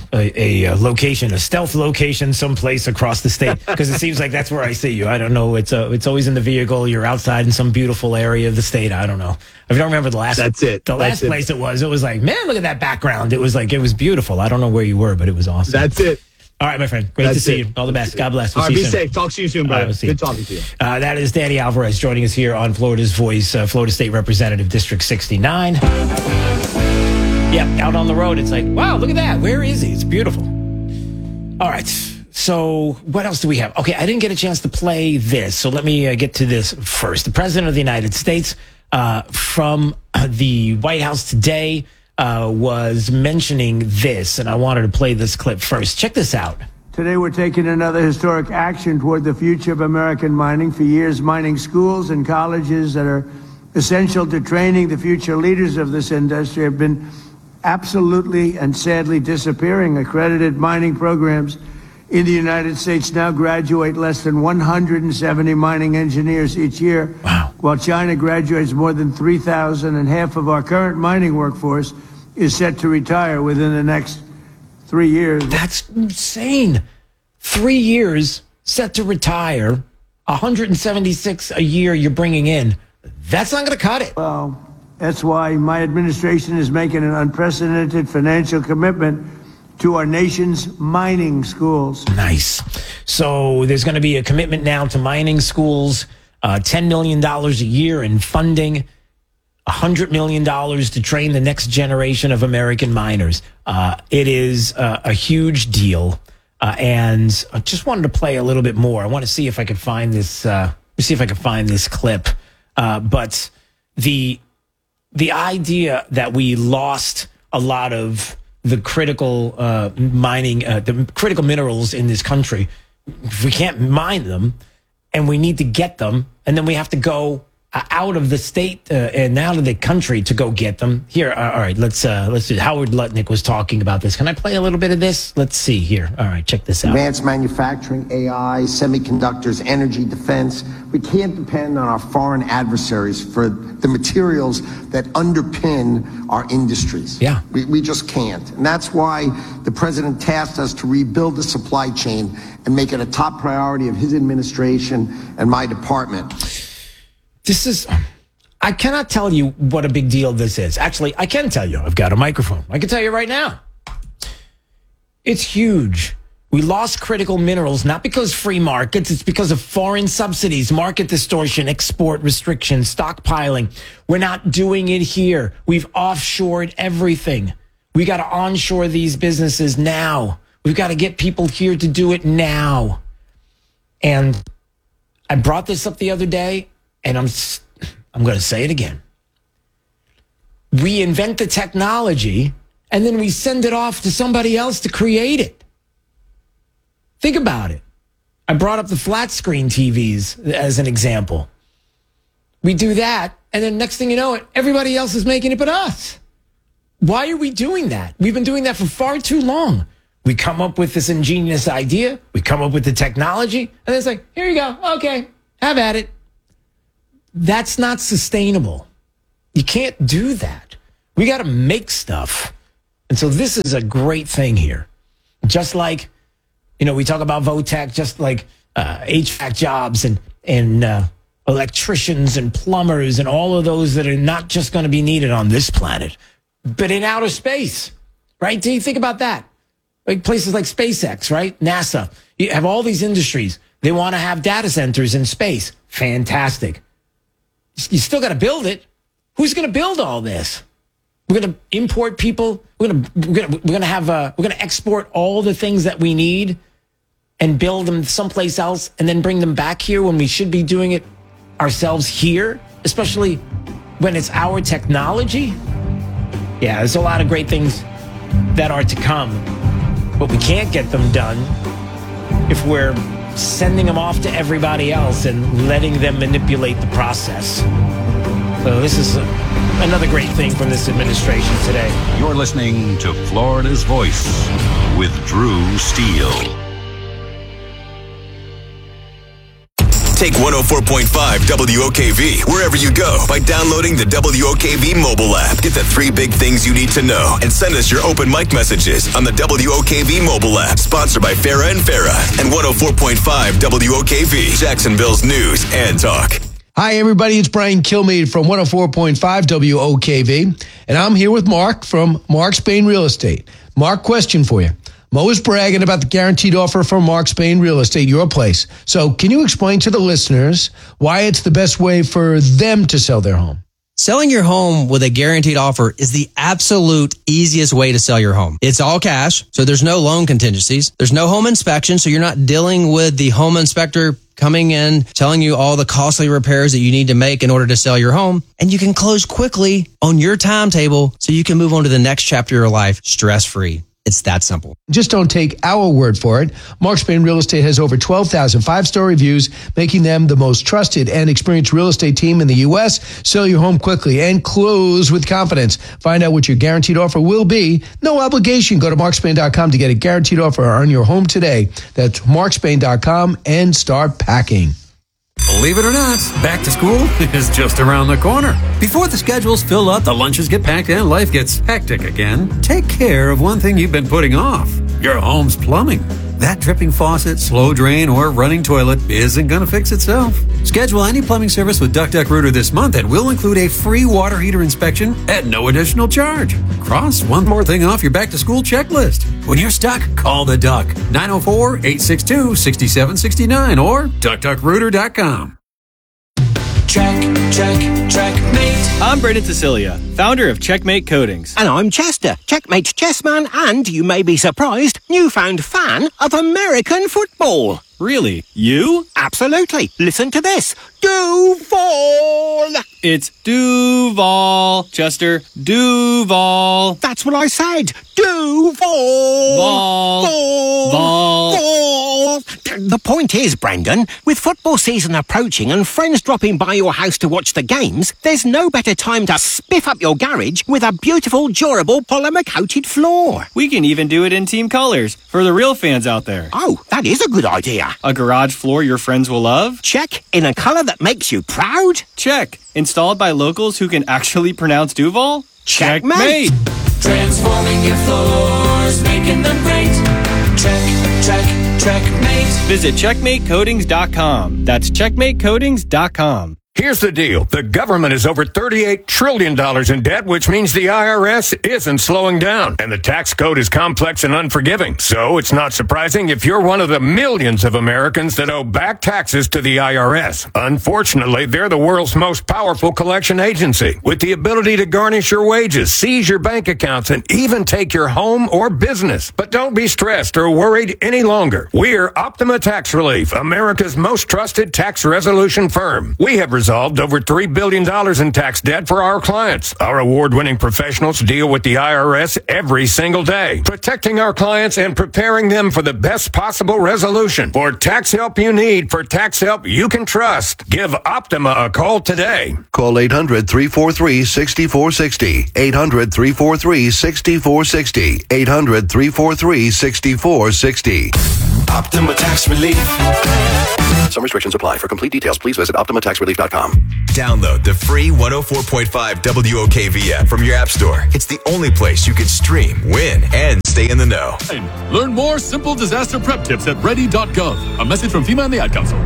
a location, a stealth location someplace across the state, because it seems like that's where I see you. I don't know. It's always in the vehicle. You're outside in some beautiful area of the state. I don't know. I don't remember the last. That's it. The last place it was like, man, look at that background. It was beautiful. I don't know where you were, but it was awesome. That's it. All right, my friend. Great to see you. All the best. God bless. All right, be safe. Talk to you soon, brother. Good talking to you. That is Danny Alvarez joining us here on Florida's Voice, Florida State Representative, District 69. Yeah, out on the road. It's like, wow, look at that. Where is he? It's beautiful. All right. So what else do we have? Okay, I didn't get a chance to play this, so let me get to this first. The President of the United States from the White House today was mentioning this, and I wanted to play this clip first. Check this out. Today we're taking another historic action toward the future of American mining. For years, mining schools and colleges that are essential to training the future leaders of this industry have been absolutely and sadly disappearing. Accredited mining programs in the United States now graduate less than 170 mining engineers each year. Wow. While China graduates more than 3,000, and half of our current mining workforce is set to retire within the next 3 years. That's insane. 3 years set to retire, 176 a year you're bringing in. That's not going to cut it. Well, that's why my administration is making an unprecedented financial commitment to our nation's mining schools. Nice. So there's going to be a commitment now to mining schools, $10 million a year in funding, $100 million to train the next generation of American miners. It is a huge deal. And I just wanted to play a little bit more. I want to see if I can find this. Let me see if I can find this clip. But the idea that we lost a lot of the critical mining, the critical minerals in this country, if we can't mine them, and we need to get them, and then we have to go out of the state and out of the country to go get them. Here, all right, let's do it. Howard Lutnick was talking about this. Can I play a little bit of this? Let's see here. All right, check this out. Advanced manufacturing, AI, semiconductors, energy, defense. We can't depend on our foreign adversaries for the materials that underpin our industries. Yeah. We just can't. And that's why the president tasked us to rebuild the supply chain and make it a top priority of his administration and my department. This is, I cannot tell you what a big deal this is. Actually, I can tell you. I've got a microphone. I can tell you right now. It's huge. We lost critical minerals, not because free markets. It's because of foreign subsidies, market distortion, export restrictions, stockpiling. We're not doing it here. We've offshored everything. We got to onshore these businesses now. We've got to get people here to do it now. And I brought this up the other day. And I'm going to say it again. we invent the technology and then we send it off to somebody else to create it. Think about it. I brought up the flat screen TVs as an example. We do that, and then next thing you know it, everybody else is making it but us. Why are we doing that? We've been doing that for far too long. We come up with this ingenious idea, we come up with the technology, and it's like, here you go, okay, have at it. That's not sustainable. You can't do that. We got to make stuff. And so this is a great thing here. Just like, we talk about Votech, just like HVAC jobs and electricians and plumbers and all of those that are not just going to be needed on this planet, but in outer space, right? Do you think about that? Like places like SpaceX, right? NASA. You have all these industries. They want to have data centers in space. Fantastic. You still got to build it. Who's going to build all this? We're going to import people. We're going to export all the things that we need and build them someplace else and then bring them back here when we should be doing it ourselves here, especially when it's our technology. Yeah, there's a lot of great things that are to come, but we can't get them done if we're sending them off to everybody else and letting them manipulate the process. So this is another great thing from this administration today. You're listening to Florida's Voice with Drew Steele. Take 104.5 WOKV wherever you go by downloading the WOKV mobile app. Get the 3 big things you need to know and send us your open mic messages on the WOKV mobile app. Sponsored by Farah and Farah and 104.5 WOKV, Jacksonville's news and talk. Hi, everybody. It's Brian Kilmeade from 104.5 WOKV, and I'm here with Mark from Mark Spain Real Estate. Mark, question for you. Mo is bragging about the guaranteed offer from Mark Spain Real Estate, your place. So can you explain to the listeners why it's the best way for them to sell their home? Selling your home with a guaranteed offer is the absolute easiest way to sell your home. It's all cash, so there's no loan contingencies. There's no home inspection, so you're not dealing with the home inspector coming in, telling you all the costly repairs that you need to make in order to sell your home. And you can close quickly on your timetable so you can move on to the next chapter of your life stress-free. It's that simple. Just don't take our word for it. Mark Spain Real Estate has over 12,000 five-star reviews, making them the most trusted and experienced real estate team in the U.S. Sell your home quickly and close with confidence. Find out what your guaranteed offer will be. No obligation. Go to markspain.com to get a guaranteed offer on your home today. That's markspain.com and start packing. Believe it or not, back to school is just around the corner. Before the schedules fill up, the lunches get packed, and life gets hectic again, take care of one thing you've been putting off: your home's plumbing. That dripping faucet, slow drain, or running toilet isn't going to fix itself. Schedule any plumbing service with Duck Duck Rooter this month, and we'll include a free water heater inspection at no additional charge. Cross one more thing off your back-to-school checklist. When you're stuck, call the Duck. 904-862-6769 or duckduckrooter.com. Checkmate. I'm Brendan Cecilia, founder of Checkmate Coatings. And I'm Chester, Checkmate chessman, and, you may be surprised, newfound fan of American football. Really? You? Absolutely. Listen to this. Duval! It's Duval, Chester. Duval. That's what I said. Duval! Vol. The point is, Brendan, with football season approaching and friends dropping by your house to watch the games, there's no better time to spiff up your garage with a beautiful, durable, polymer-coated floor. We can even do it in team colors for the real fans out there. Oh, that is a good idea. A garage floor your friends will love? Check. In a color that makes you proud? Check. Installed by locals who can actually pronounce Duval? Checkmate. Transforming your floors, making them great. Checkmate. Visit checkmatecoatings.com. That's checkmatecoatings.com. Here's the deal. The government is over $38 trillion in debt, which means the IRS isn't slowing down. And the tax code is complex and unforgiving. So it's not surprising if you're one of the millions of Americans that owe back taxes to the IRS. Unfortunately, they're the world's most powerful collection agency, with the ability to garnish your wages, seize your bank accounts, and even take your home or business. But don't be stressed or worried any longer. We're Optima Tax Relief, America's most trusted tax resolution firm. We have resolved solved over $3 billion in tax debt for our clients. Our award-winning professionals deal with the IRS every single day, protecting our clients and preparing them for the best possible resolution. For tax help you need, for tax help you can trust, give Optima a call today. Call 800-343-6460. 800-343-6460. 800-343-6460. Optima Tax Relief. Some restrictions apply. For complete details, please visit OptimaTaxRelief.com. Download the free 104.5 WOKV app from your app store. It's the only place you can stream, win, and stay in the know. Learn more simple disaster prep tips at ready.gov. A message from FEMA and the Ad Council.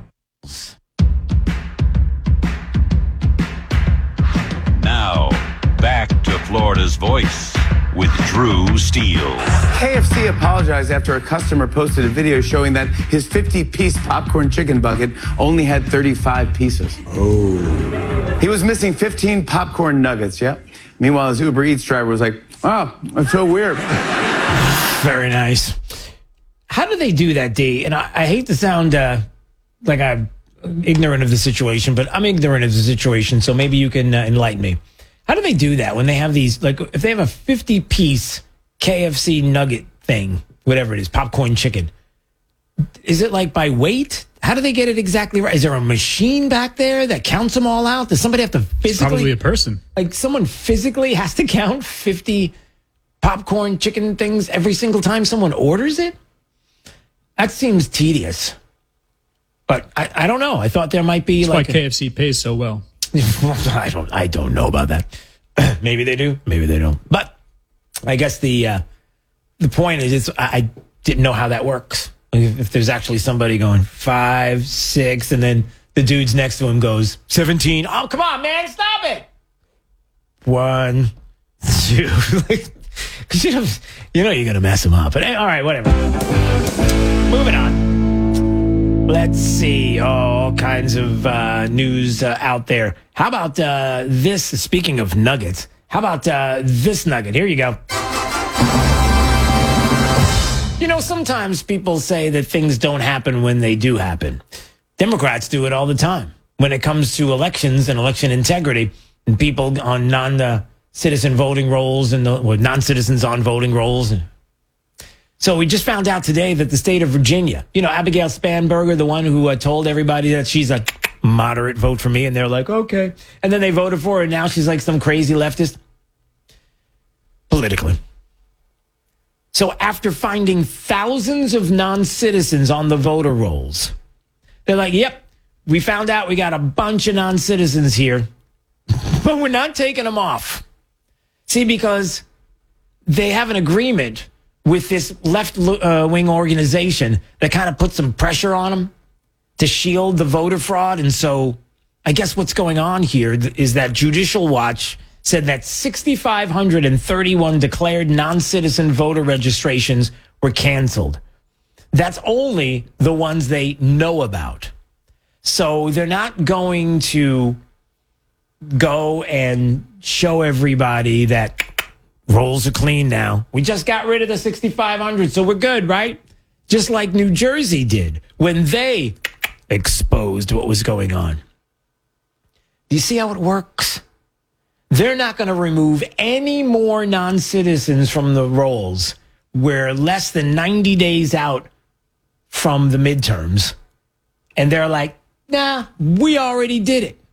Now, back to Florida's Voice with Drew Steele. KFC apologized after a customer posted a video showing that his 50-piece popcorn chicken bucket only had 35 pieces. Oh. He was missing 15 popcorn nuggets, yep. Meanwhile, his Uber Eats driver was like, oh, that's so weird. Very nice. How do they do that, D? And I hate to sound like I'm ignorant of the situation, but I'm ignorant of the situation, so maybe you can enlighten me. How do they do that when they have these, like, if they have a 50-piece KFC nugget thing, whatever it is, popcorn chicken, is it like by weight? How do they get it exactly right? Is there a machine back there that counts them all out? Does somebody have to physically? It's probably a person. Like someone physically has to count 50 popcorn chicken things every single time someone orders it? That seems tedious. But I don't know. I thought there might be That's why KFC pays so well. I don't know about that. Maybe they do. Maybe they don't. But I guess the point is, I didn't know how that works. If there's actually somebody going 5, 6, and then the dude's next to him goes 17. Oh, come on, man, stop it. 1, 2. You know you're gonna mess him up. But all right, whatever. Moving on. Let's see. All kinds of news out there. How about this? Speaking of nuggets, how about this nugget? Here you go. You know, sometimes people say that things don't happen when they do happen. Democrats do it all the time when it comes to elections and election integrity and people on non-citizen voting rolls and non-citizens on voting rolls. So we just found out today that the state of Virginia, you know, Abigail Spanberger, the one who told everybody that she's a moderate vote for me, and they're like, okay. And then they voted for her, and now she's like some crazy leftist. Politically. So after finding thousands of non-citizens on the voter rolls, they're like, yep, we found out we got a bunch of non-citizens here, but we're not taking them off. See, because they have an agreement with this left-wing organization that kind of puts some pressure on them to shield the voter fraud. And so I guess what's going on here is that Judicial Watch said that 6,531 declared non-citizen voter registrations were canceled. That's only the ones they know about. So they're not going to go and show everybody that rolls are clean now. We just got rid of the 6,500, so we're good, right? Just like New Jersey did when they exposed what was going on. Do you see how it works? They're not going to remove any more non-citizens from the rolls. We're less than 90 days out from the midterms. And they're like, nah, we already did it.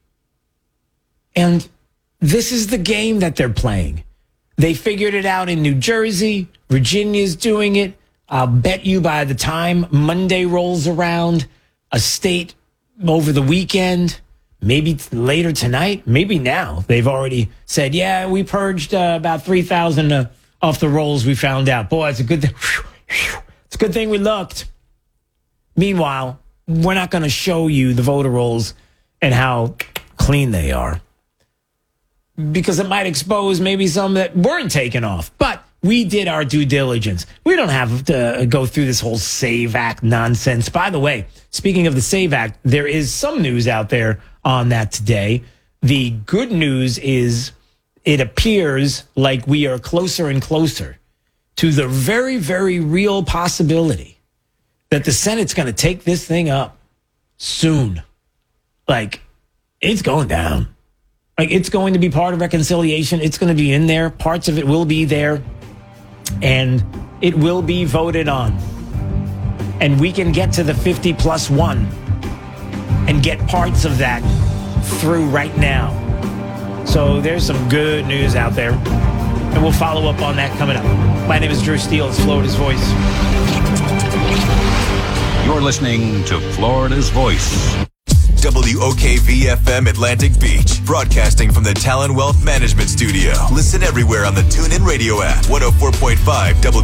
And this is the game that they're playing. They figured it out in New Jersey. Virginia's doing it. I'll bet you by the time Monday rolls around, a state over the weekend, maybe later tonight, maybe now, they've already said, yeah, we purged about 3,000 off the rolls we found out. Boy, it's a good thing. It's a good thing we looked. Meanwhile, we're not going to show you the voter rolls and how clean they are, because it might expose maybe some that weren't taken off. But we did our due diligence. We don't have to go through this whole SAVE Act nonsense. By the way, speaking of the SAVE Act, there is some news out there on that today. The good news is it appears like we are closer and closer to the very, very real possibility that the Senate's going to take this thing up soon. Like it's going down. Like, it's going to be part of reconciliation. It's going to be in there. Parts of it will be there. And it will be voted on. And we can get to the 50+1 and get parts of that through right now. So there's some good news out there. And we'll follow up on that coming up. My name is Drew Steele. It's Florida's Voice. You're listening to Florida's Voice. WOKV-FM Atlantic Beach, broadcasting from the Talon Wealth Management Studio. Listen everywhere on the TuneIn Radio app, 104.5